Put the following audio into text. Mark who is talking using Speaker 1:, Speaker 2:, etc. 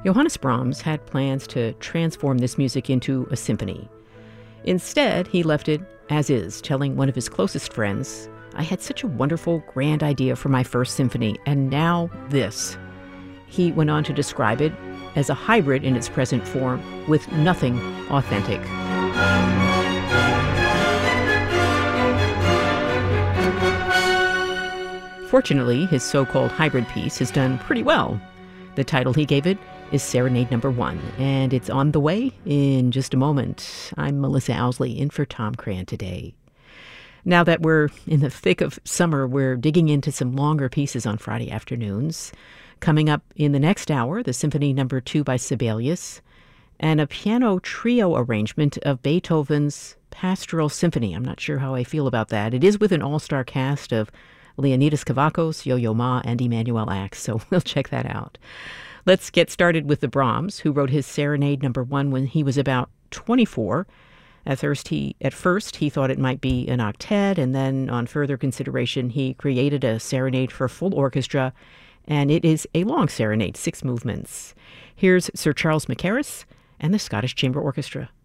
Speaker 1: Johannes Brahms had plans to transform this music into a symphony. Instead, he left it as is, telling one of his closest friends, "I had such a wonderful, grand idea for my first symphony, and now this." He went on to describe it as a hybrid in its present form with nothing authentic. Fortunately, his so-called hybrid piece has done pretty well. The title he gave it is Serenade No. 1, and it's on the way in just a moment. I'm Melissa Owsley, in for Tom Cran today. Now that we're in the thick of summer, we're digging into some longer pieces on Friday afternoons. Coming up in the next hour, the Symphony No. 2 by Sibelius, and a piano trio arrangement of Beethoven's Pastoral Symphony. I'm not sure how I feel about that. It is with an all-star cast of Leonidas Kavakos, Yo-Yo Ma, and Emanuel Ax, so we'll check that out. Let's get started with the Brahms, who wrote his Serenade No. 1 when he was about 24. At first, he thought it might be an octet, and then on further consideration, he created a serenade for full orchestra, and it is a long serenade, 6 movements. Here's Sir Charles Mackerras and the Scottish Chamber Orchestra.